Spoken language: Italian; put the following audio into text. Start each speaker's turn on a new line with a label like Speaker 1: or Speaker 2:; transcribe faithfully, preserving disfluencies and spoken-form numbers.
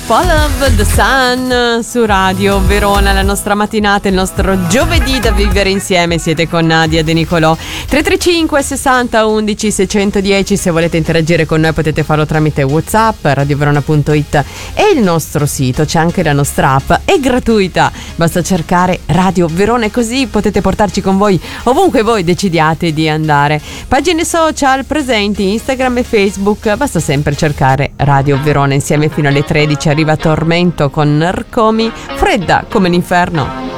Speaker 1: Follow the Sun su Radio Verona, la nostra mattinata, il nostro giovedì da vivere insieme. Siete con Nadia De Nicolò. Tre tre cinque sessanta undici seicentodieci. Se volete interagire con noi potete farlo tramite WhatsApp, radioverona punto it e il nostro sito. C'è anche la nostra app, è gratuita, basta cercare Radio Verona e così potete portarci con voi ovunque voi decidiate di andare. Pagine social presenti, Instagram e Facebook, basta sempre cercare Radio Verona. Insieme fino alle tredici arriva Tormento con Narcomi, fredda come l'inferno.